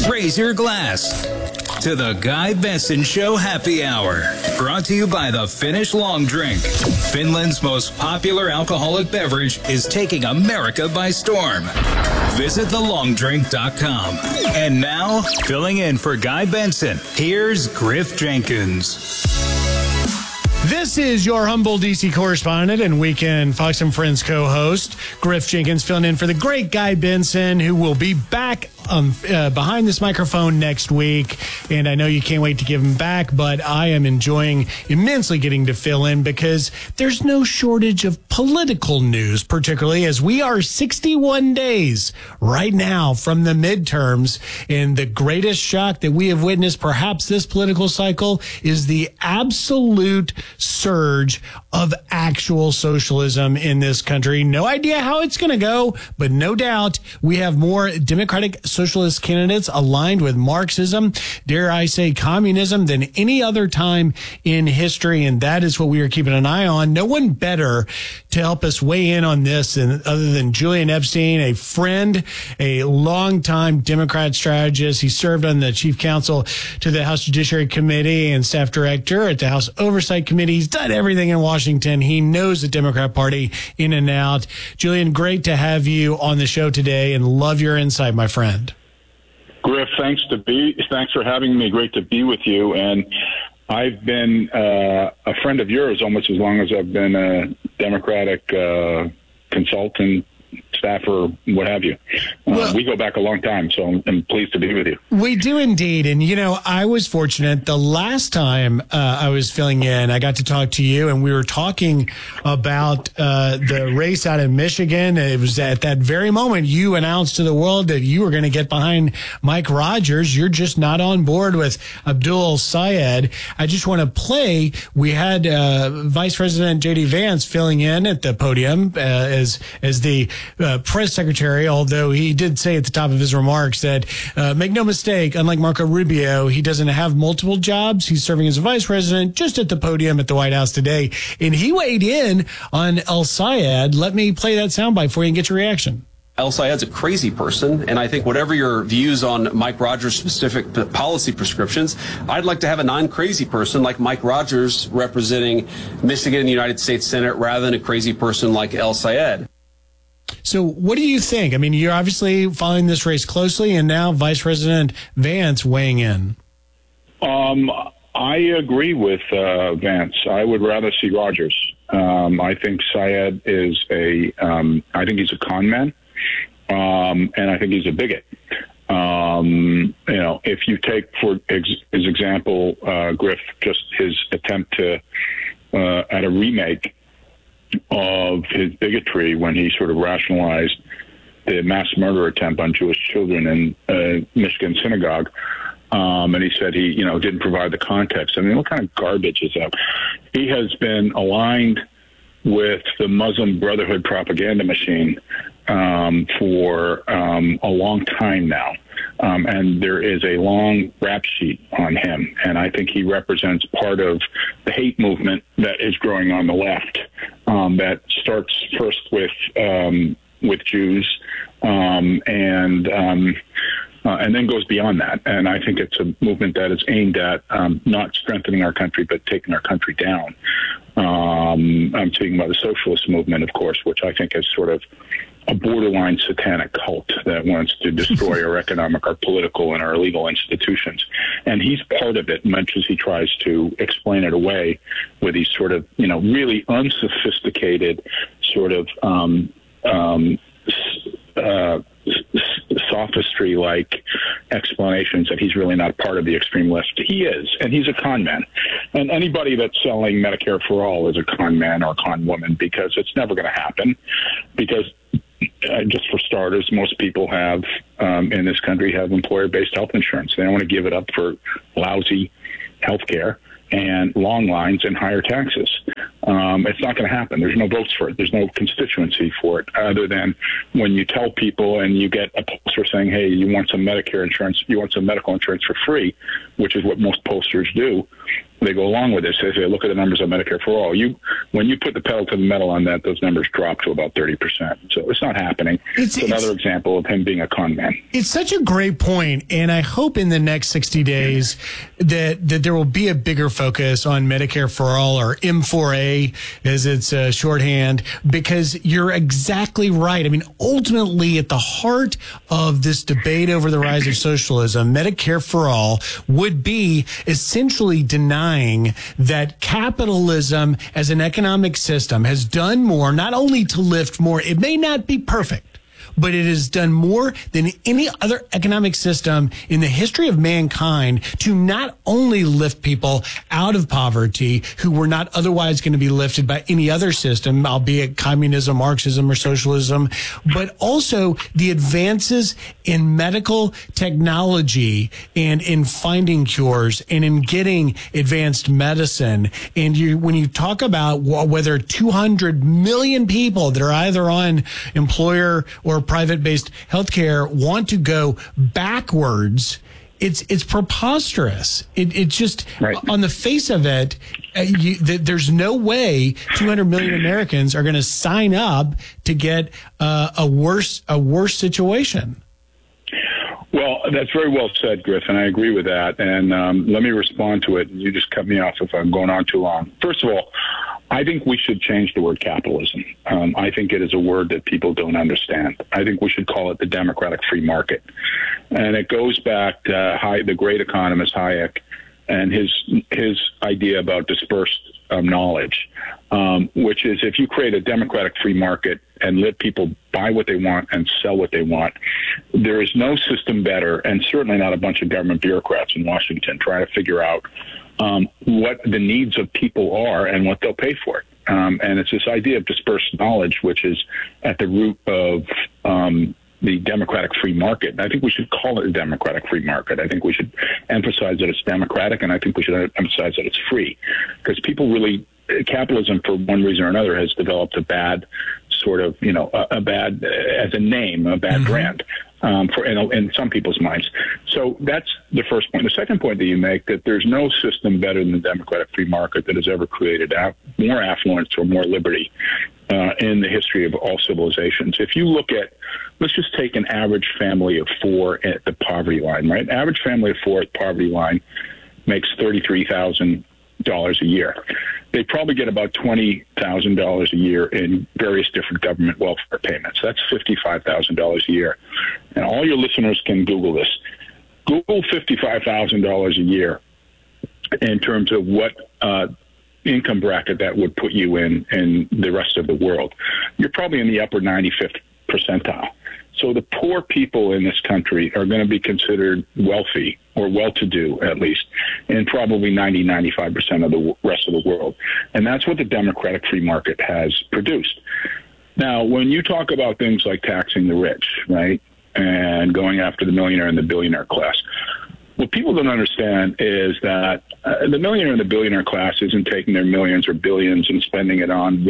Raise your glass to the Guy Benson Show Happy Hour. Brought to you by the Finnish Long Drink. Finland's most popular alcoholic beverage is taking America by storm. Visit thelongdrink.com. And now, filling in for Guy Benson, here's Griff Jenkins. This is your humble D.C. correspondent and Weekend Fox and Friends co-host, Griff Jenkins, filling in for the great Guy Benson, who will be back behind this microphone next week. And I know you can't wait to give him back, but I am enjoying immensely getting to fill in because there's no shortage of political news, particularly as we are 61 days right now from the midterms. And the greatest shock that we have witnessed perhaps this political cycle is the absolute surge of actual socialism in this country. No idea how it's going to go, but no doubt we have more Democratic socialist candidates aligned with Marxism, dare I say communism, than any other time in history. And that is what we are keeping an eye on. No one better to help us weigh in on this other than Julian Epstein, a friend, a longtime Democrat strategist. He served on the chief counsel to the House Judiciary Committee and staff director at the House Oversight Committee. He's done everything in Washington. He knows the Democrat Party in and out. Julian, great to have you on the show today and love your insight, my friend. Griff, thanks for having me. Great to be with you. And I've been a friend of yours almost as long as I've been a Democratic consultant, staffer, what have you. We go back a long time, so I'm pleased to be with you. We do indeed. And, you know, I was fortunate. The last time I was filling in, I got to talk to you, and we were talking about the race out in Michigan. It was at that very moment you announced to the world that you were going to get behind Mike Rogers. You're just not on board with Abdul Sayed. I just want to play. We had Vice President J.D. Vance filling in at the podium as the press secretary, although he did say at the top of his remarks that make no mistake, unlike Marco Rubio, he doesn't have multiple jobs. He's serving as a vice president just at the podium at the White House today. And he weighed in on El Sayed. Let me play that soundbite for you and get your reaction. El Sayed's a crazy person, and I think whatever your views on Mike Rogers' specific policy prescriptions, I'd like to have a non-crazy person like Mike Rogers representing Michigan in the United States Senate rather than a crazy person like El Sayed. So what do you think? I mean, you're obviously following this race closely, and now Vice President Vance weighing in. I agree with Vance. I would rather see Rogers. I think Sayed is I think he's a con man, and I think he's a bigot. If you take for his example, Griff, just his attempt to at a remake of his bigotry when he sort of rationalized the mass murder attempt on Jewish children in Michigan synagogue. And he said he, didn't provide the context. I mean, what kind of garbage is that? He has been aligned with the Muslim Brotherhood propaganda machine for a long time now. And there is a long rap sheet on him. And I think he represents part of the hate movement that is growing on the left, that starts first with Jews and then goes beyond that. And I think it's a movement that is aimed at not strengthening our country, but taking our country down. I'm speaking about the socialist movement, of course, which I think is sort of a borderline satanic cult that wants to destroy our economic, our political, and our legal institutions. And he's part of it, much as he tries to explain it away with these sort of, really unsophisticated sort of sophistry-like explanations that he's really not part of the extreme left. He is, and he's a con man. And anybody that's selling Medicare for all is a con man or a con woman, because it's never going to happen. Because just for starters, most people have in this country have employer-based health insurance. They don't want to give it up for lousy health care and long lines and higher taxes. It's not going to happen. There's no votes for it. There's no constituency for it, other than when you tell people and you get a poster saying, hey, you want some Medicare insurance, you want some medical insurance for free, which is what most posters do. they go along with this. They say, look at the numbers on Medicare for All. When you put the pedal to the metal on that, those numbers drop to about 30%. So it's not happening. It's another example of him being a con man. It's such a great point, and I hope in the next 60 days that there will be a bigger focus on Medicare for All, or M4A as it's shorthand, because you're exactly right. I mean, ultimately, at the heart of this debate over the rise of socialism, Medicare for All would be essentially denying that capitalism as an economic system has done more, not only to lift more, it may not be perfect, but it has done more than any other economic system in the history of mankind to not only lift people out of poverty who were not otherwise going to be lifted by any other system, albeit communism, Marxism, or socialism, but also the advances in medical technology and in finding cures and in getting advanced medicine. And when you talk about whether 200 million people that are either on employer or private-based healthcare want to go backwards, it's preposterous. It just, right, on the face of it, there's no way 200 million Americans are going to sign up to get a worse situation. Well, that's very well said, Griff, and I agree with that. And let me respond to it. You just cut me off if I'm going on too long. First of all, I think we should change the word capitalism. I think it is a word that people don't understand. I think we should call it the democratic free market. And it goes back to the great economist Hayek and his idea about dispersed knowledge, which is if you create a democratic free market and let people buy what they want and sell what they want, there is no system better, and certainly not a bunch of government bureaucrats in Washington trying to figure out what the needs of people are and what they'll pay for it. And it's this idea of dispersed knowledge, which is at the root of the democratic free market. And I think we should call it a democratic free market. I think we should emphasize that it's democratic, and I think we should emphasize that it's free, because people really, capitalism for one reason or another has developed a bad sort of, a bad, as a name, a bad brand. In some people's minds. So that's the first point. The second point that you make, that there's no system better than the democratic free market that has ever created more affluence or more liberty in the history of all civilizations. If you look at, let's just take an average family of four at the poverty line, right? Average family of four at the poverty line makes $33,000 a year. They probably get about $20,000 a year in various different government welfare payments. That's $55,000 a year. And all your listeners can Google this. Google $55,000 a year in terms of what income bracket that would put you in the rest of the world. You're probably in the upper 95th percentile. So the poor people in this country are going to be considered wealthy, or well-to-do at least, in probably 95% of the rest of the world. And that's what the democratic free market has produced. Now, when you talk about things like taxing the rich, right, and going after the millionaire and the billionaire class, what people don't understand is that the millionaire and the billionaire class isn't taking their millions or billions and spending it on,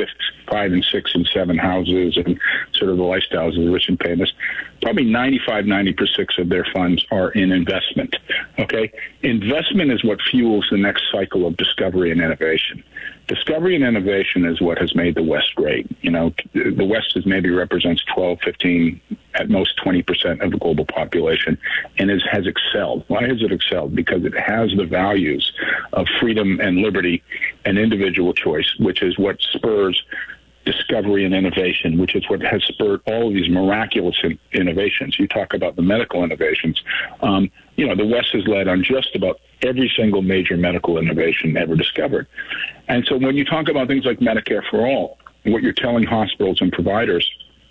5 and 6 and 7 houses and sort of the lifestyles of the rich and famous. Probably 96% of their funds are in investment. Okay? Investment is what fuels the next cycle of discovery and innovation. Discovery and innovation is what has made the West great. The West maybe represents 12, 15, at most 20% of the global population, and has excelled. Why has it excelled? Because it has the values of freedom and liberty and individual choice, which is what spurs discovery and innovation, which is what has spurred all of these miraculous innovations. You talk about the medical innovations. The West has led on just about every single major medical innovation ever discovered. And so when you talk about things like Medicare for All, what you're telling hospitals and providers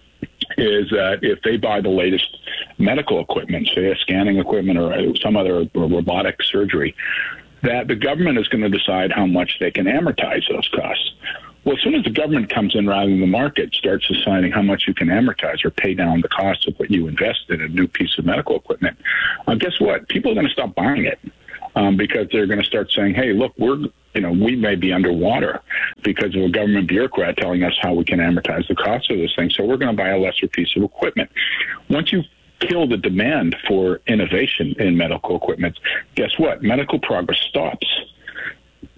is that if they buy the latest medical equipment, say a scanning equipment or some other robotic surgery, that the government is going to decide how much they can amortize those costs. Well, as soon as the government comes in rather than the market starts deciding how much you can amortize or pay down the cost of what you invest in a new piece of medical equipment, guess what? People are going to stop buying it because they're going to start saying, hey, look, we may be underwater because of a government bureaucrat telling us how we can amortize the cost of this thing, so we're going to buy a lesser piece of equipment. Once you kill the demand for innovation in medical equipment, guess what? Medical progress stops.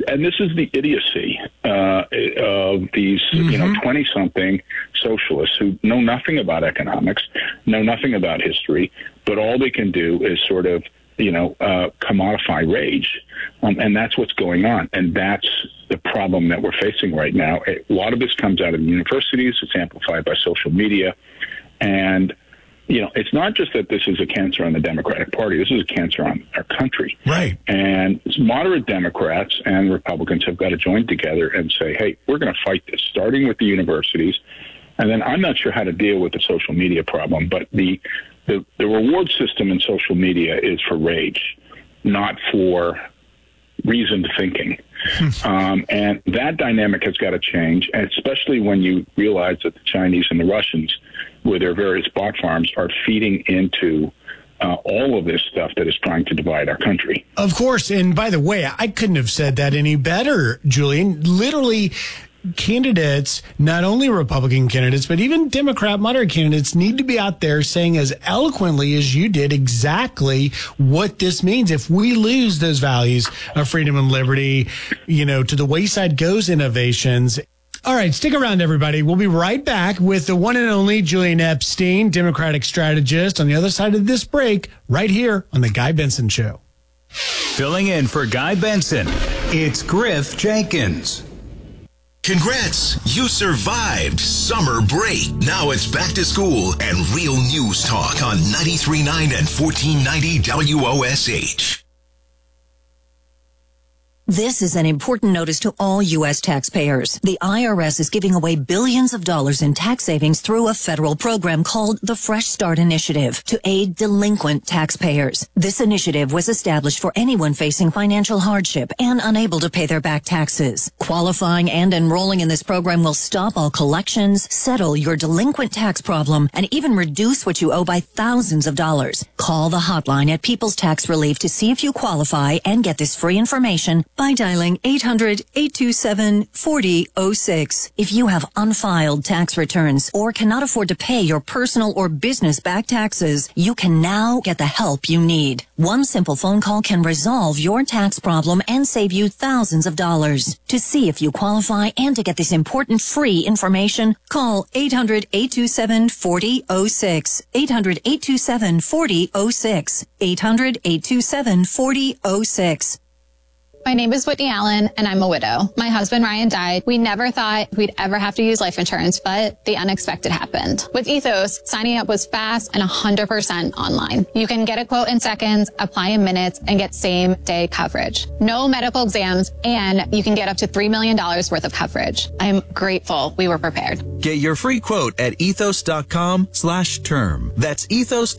and this is the idiocy of these, 20-something socialists who know nothing about economics, know nothing about history, but all they can do is sort of, commodify rage. And that's what's going on. And that's the problem that we're facing right now. A lot of this comes out of the universities. It's amplified by social media. And, it's not just that this is a cancer on the Democratic Party. This is a cancer on our country. Right. And moderate Democrats and Republicans have got to join together and say, hey, we're going to fight this, starting with the universities. And then I'm not sure how to deal with the social media problem, but the reward system in social media is for rage, not for reasoned thinking. And that dynamic has got to change, and especially when you realize that the Chinese and the Russians, with their various bot farms, are feeding into all of this stuff that is trying to divide our country. Of course. And by the way, I couldn't have said that any better, Julian. Literally, candidates, not only Republican candidates, but even Democrat moderate candidates, need to be out there saying as eloquently as you did exactly what this means. If we lose those values of freedom and liberty, to the wayside goes innovations. All right, stick around, everybody. We'll be right back with the one and only Julian Epstein, Democratic strategist, on the other side of this break, right here on The Guy Benson Show. Filling in for Guy Benson, it's Griff Jenkins. Congrats! You survived summer break. Now it's back to school and real news talk on 93.9 and 1490 WOSH. This is an important notice to all U.S. taxpayers. The IRS is giving away billions of dollars in tax savings through a federal program called the Fresh Start Initiative to aid delinquent taxpayers. This initiative was established for anyone facing financial hardship and unable to pay their back taxes. Qualifying and enrolling in this program will stop all collections, settle your delinquent tax problem, and even reduce what you owe by thousands of dollars. Call the hotline at People's Tax Relief to see if you qualify and get this free information by dialing 800-827-4006. If you have unfiled tax returns or cannot afford to pay your personal or business back taxes, you can now get the help you need. One simple phone call can resolve your tax problem and save you thousands of dollars. To see if you qualify and to get this important free information, call 800-827-4006. 800-827-4006. 800-827-4006. My name is Whitney Allen, and I'm a widow. My husband, Ryan, died. We never thought we'd ever have to use life insurance, but the unexpected happened. With Ethos, signing up was fast and 100% online. You can get a quote in seconds, apply in minutes, and get same-day coverage. No medical exams, and you can get up to $3 million worth of coverage. I'm grateful we were prepared. Get your free quote at ethos.com/term. That's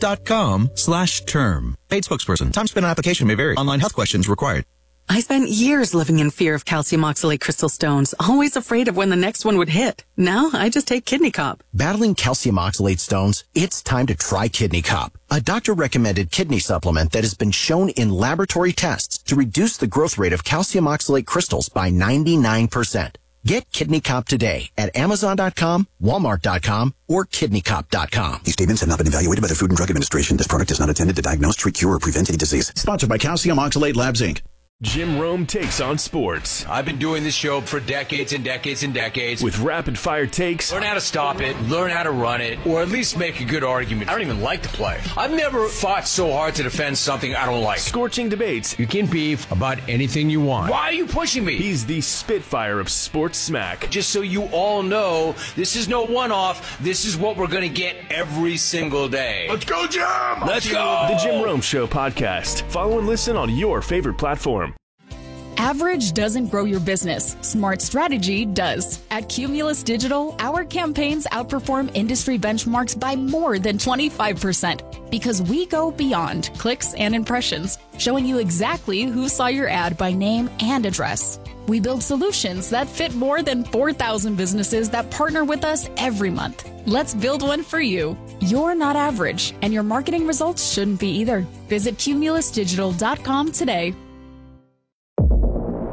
ethos.com/term. Paid spokesperson. Time spent on application may vary. Online health questions required. I spent years living in fear of calcium oxalate crystal stones, always afraid of when the next one would hit. Now I just take Kidney Cop. Battling calcium oxalate stones? It's time to try Kidney Cop, a doctor-recommended kidney supplement that has been shown in laboratory tests to reduce the growth rate of calcium oxalate crystals by 99%. Get Kidney Cop today at Amazon.com, Walmart.com, or KidneyCop.com. These statements have not been evaluated by the Food and Drug Administration. This product is not intended to diagnose, treat, cure, or prevent any disease. Sponsored by Calcium Oxalate Labs, Inc. Jim Rome takes on sports. I've been doing this show for decades and decades and decades. With rapid-fire takes. Learn how to stop it, learn how to run it, or at least make a good argument. I don't even like to play. I've never fought so hard to defend something I don't like. Scorching debates. You can beef about anything you want. Why are you pushing me? He's the Spitfire of sports smack. Just so you all know, this is no one-off. This is what we're going to get every single day. Let's go, Jim! Let's go! The Jim Rome Show podcast. Follow and listen on your favorite platform. Average doesn't grow your business. Smart strategy does. At Cumulus Digital, our campaigns outperform industry benchmarks by more than 25% because we go beyond clicks and impressions, showing you exactly who saw your ad by name and address. We build solutions that fit more than 4,000 businesses that partner with us every month. Let's build one for you. You're not average, and your marketing results shouldn't be either. Visit cumulusdigital.com today.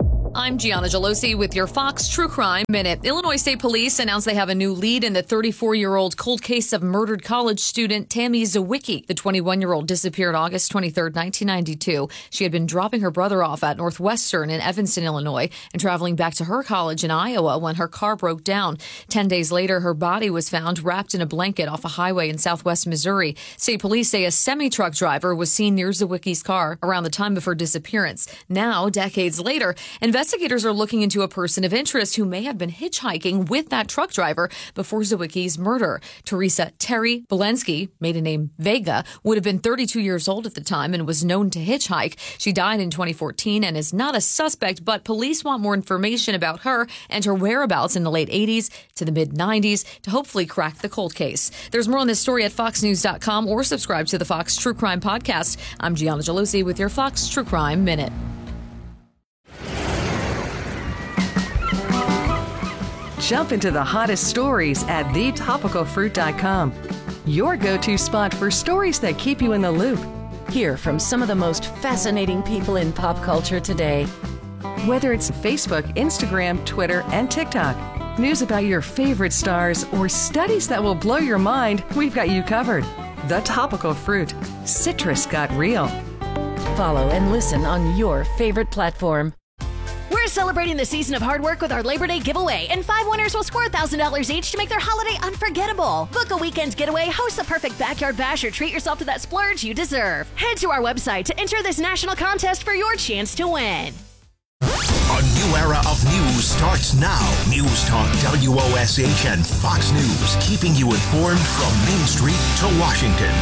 I'm Gianna Gelosi with your Fox True Crime Minute. Illinois State Police announced they have a new lead in the 34-year-old cold case of murdered college student Tammy Zawicki. The 21-year-old disappeared August 23, 1992. She had been dropping her brother off at Northwestern in Evanston, Illinois, and traveling back to her college in Iowa when her car broke down. 10 days later, her body was found wrapped in a blanket off a highway in southwest Missouri. State police say a semi-truck driver was seen near Zawicki's car around the time of her disappearance. Now, decades later, investigators are looking into a person of interest who may have been hitchhiking with that truck driver before Zawicki's murder. Teresa Terry Bolensky, maiden name Vega, would have been 32 years old at the time and was known to hitchhike. She died in 2014 and is not a suspect, but police want more information about her and her whereabouts in the late 80s to the mid-90s to hopefully crack the cold case. There's more on this story at foxnews.com or subscribe to the Fox True Crime Podcast. I'm Gianna Gelosi with your Fox True Crime Minute. Jump into the hottest stories at thetopicalfruit.com. Your go-to spot for stories that keep you in the loop. Hear from some of the most fascinating people in pop culture today. Whether it's Facebook, Instagram, Twitter, and TikTok, news about your favorite stars, or studies that will blow your mind, we've got you covered. The Topical Fruit. Citrus got real. Follow and listen on your favorite platform. We're celebrating the season of hard work with our Labor Day giveaway, and 5 winners will score $1,000 each to make their holiday unforgettable. Book a weekend getaway, host the perfect backyard bash, or treat yourself to that splurge you deserve. Head to our website to enter this national contest for your chance to win. A new era of news starts now. News Talk WOSH and Fox News, keeping you informed from Main Street to Washington.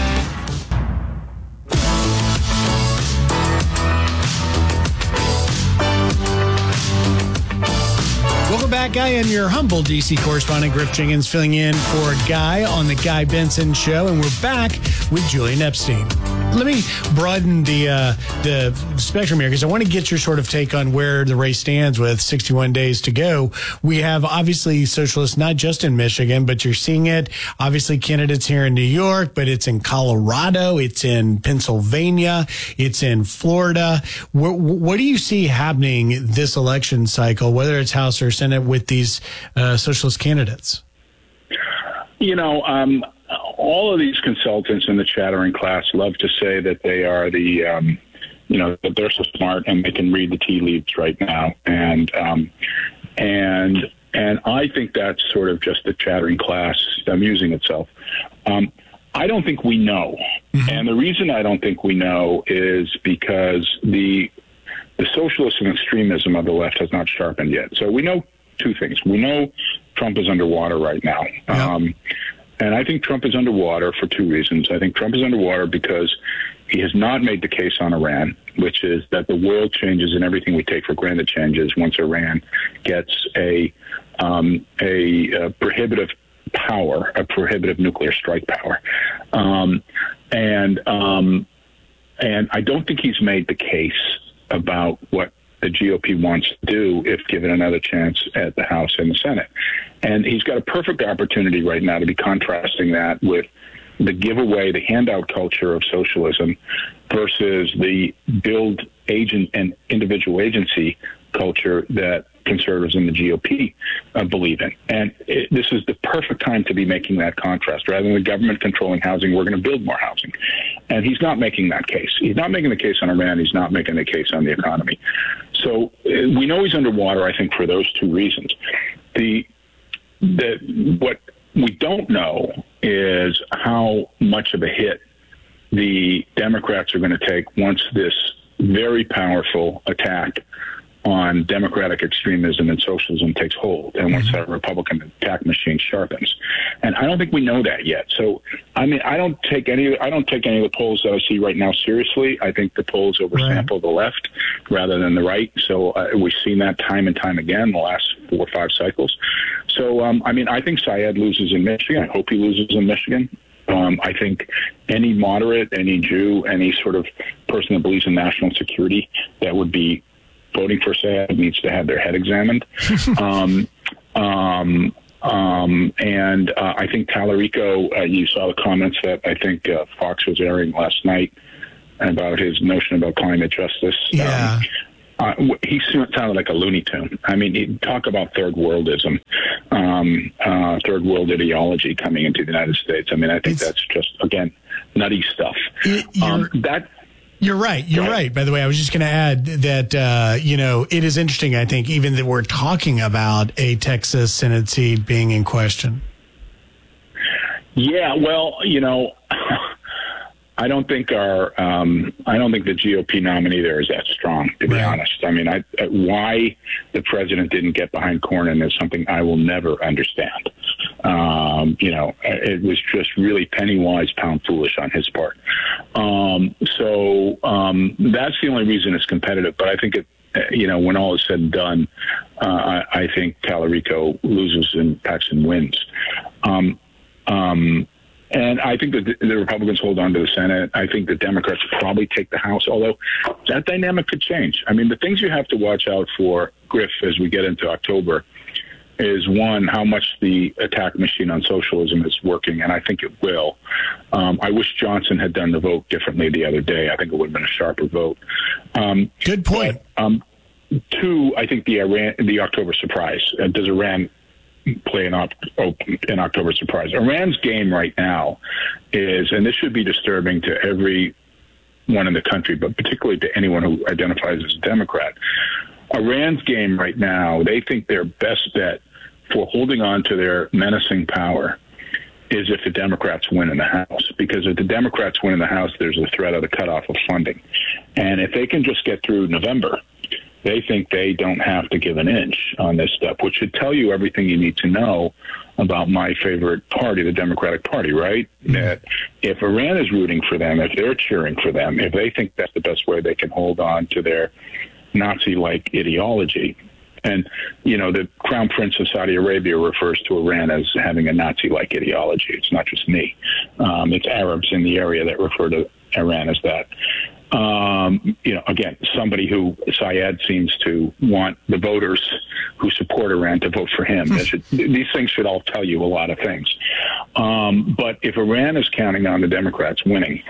Welcome back, Guy. I'm your humble D.C. correspondent, Griff Jenkins, filling in for Guy on the Guy Benson Show, and we're back with Julian Epstein. Let me broaden the spectrum here, because I want to get your sort of take on where the race stands with 61 days to go. We have, obviously, socialists not just in Michigan, but you're seeing it. Obviously, candidates here in New York, but it's in Colorado, it's in Pennsylvania, it's in Florida. What do you see happening this election cycle, whether it's House or Senate, with these socialist candidates? You know, all of these consultants in the chattering class love to say that they are the, that they're so smart and they can read the tea leaves right now. And I think that's sort of just the chattering class amusing itself. I don't think we know. Mm-hmm. And the reason I don't think we know is because the socialism and extremism of the left has not sharpened yet. So we know two things. We know Trump is underwater right now. Yeah. And I think Trump is underwater for two reasons. I think Trump is underwater because he has not made the case on Iran, which is that the world changes and everything we take for granted changes once Iran gets a prohibitive power, a prohibitive nuclear strike power. And I don't think he's made the case about what the GOP wants to do if given another chance at the House and the Senate. And he's got a perfect opportunity right now to be contrasting that with the giveaway, the handout culture of socialism versus the build agent and individual agency culture that conservatives in the GOP believe in. And this is the perfect time to be making that contrast. Rather than the government controlling housing, we're going to build more housing. And he's not making that case. He's not making the case on Iran. He's not making the case on the economy. So we know he's underwater, I think, for those two reasons. What we don't know is how much of a hit the Democrats are going to take once this very powerful attack on democratic extremism and socialism takes hold, and once that Republican attack machine sharpens. And I don't think we know that yet. So, I mean, I don't take any of the polls that I see right now seriously. I think the polls oversample the left rather than the right. So we've seen that time and time again the last 4 or 5 cycles. So, I think Syed loses in Michigan. I hope he loses in Michigan. I think any moderate, any Jew, any sort of person that believes in national security that would be voting for Syed needs to have their head examined. And I think Tallarico, you saw the comments that I think Fox was airing last night about his notion about climate justice. Yeah. he sounded like a Looney Tune. I mean, he'd talk about third worldism, third world ideology coming into the United States. I mean, I think that's just, again, nutty stuff. You're right. You're right. By the way, I was just going to add that, it is interesting, I think, even that we're talking about a Texas Senate seat being in question. Yeah, well, I don't think the GOP nominee there is that strong, to be honest. I mean, why the president didn't get behind Cornyn is something I will never understand. It was just really penny wise, pound foolish on his part. So that's the only reason it's competitive. But I think when all is said and done, I think Talarico loses and Paxton wins. And I think that the Republicans hold on to the Senate. I think the Democrats probably take the House, although that dynamic could change. I mean, the things you have to watch out for, Griff, as we get into October, is one, how much the attack machine on socialism is working, and I think it will. I wish Johnson had done the vote differently the other day. I think it would have been a sharper vote. Good point. But, two, I think the October surprise. Does Iran play an October surprise? Iran's game right now is, and this should be disturbing to everyone in the country, but particularly to anyone who identifies as a Democrat. Iran's game right now, they think their best bet for holding on to their menacing power is if the Democrats win in the House. Because if the Democrats win in the House, there's a threat of the cutoff of funding. And if they can just get through November, they think they don't have to give an inch on this stuff, which should tell you everything you need to know about my favorite party, the Democratic Party, right? That if Iran is rooting for them, if they're cheering for them, if they think that's the best way they can hold on to their Nazi-like ideology. And, the Crown Prince of Saudi Arabia refers to Iran as having a Nazi-like ideology. It's not just me. It's Arabs in the area that refer to Iran as that. Again, somebody who Syed seems to want the voters who support Iran to vote for him. These things should all tell you a lot of things. But if Iran is counting on the Democrats winning,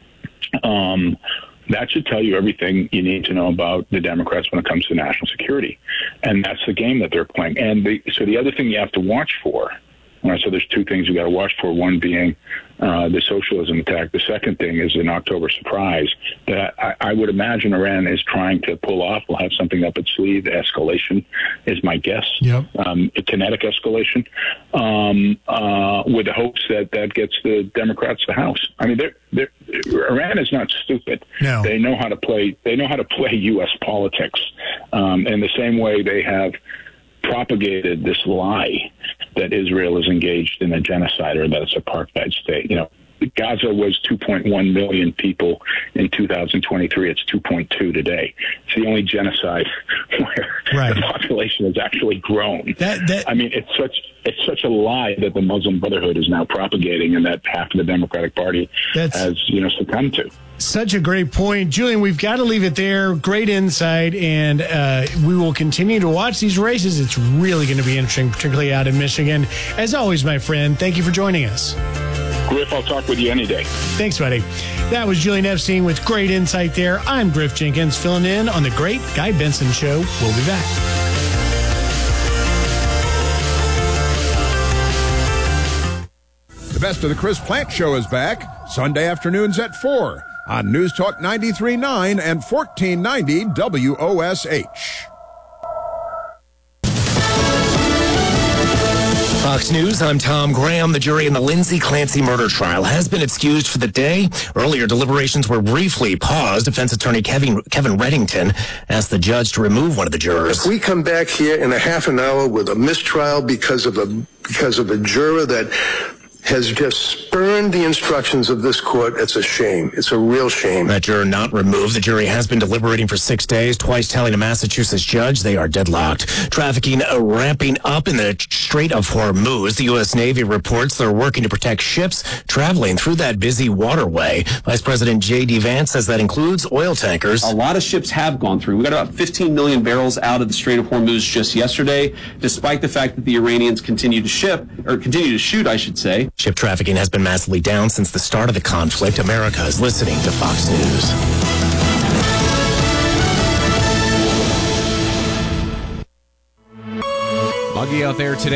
that should tell you everything you need to know about the Democrats when it comes to national security. And that's the game that they're playing. And so the other thing you have to watch for, so there's two things you got to watch for, one being the socialism attack. The second thing is an October surprise that I would imagine Iran is trying to pull off. We'll have something up its sleeve. Escalation is my guess. Yep. A kinetic escalation with the hopes that gets the Democrats the House. I mean, Iran is not stupid. No. They know how to play. They know how to play U.S. politics in the same way they have propagated this lie that Israel is engaged in a genocide or that it's an apartheid state. Gaza was 2.1 million people in 2023. It's 2.2 today. It's the only genocide where the population has actually grown. I mean, it's such a lie that the Muslim Brotherhood is now propagating and that half of the Democratic Party has succumbed to. Such a great point. Julian, we've got to leave it there. Great insight, and we will continue to watch these races. It's really going to be interesting, particularly out in Michigan. As always, my friend, thank you for joining us. Griff, I'll talk with you any day. Thanks, buddy. That was Julian Epstein with great insight there. I'm Griff Jenkins, filling in on The Great Guy Benson Show. We'll be back. The Best of the Chris Plante Show is back Sunday afternoons at 4 on News Talk 93.9 and 1490 WOSH. Fox News, I'm Tom Graham. The jury in the Lindsay Clancy murder trial has been excused for the day. Earlier, deliberations were briefly paused. Defense attorney Kevin Reddington asked the judge to remove one of the jurors. If we come back here in a half an hour with a mistrial because of a juror that has just spurned the instructions of this court, it's a shame. It's a real shame. That juror not removed. The jury has been deliberating for 6 days, twice telling a Massachusetts judge they are deadlocked. Trafficking ramping up in the Strait of Hormuz. The U.S. Navy reports they're working to protect ships traveling through that busy waterway. Vice President J.D. Vance says that includes oil tankers. A lot of ships have gone through. We got about 15 million barrels out of the Strait of Hormuz just yesterday, despite the fact that the Iranians continue to shoot, I should say. Ship trafficking has been massively down since the start of the conflict. America is listening to Fox News. Muggy out there today.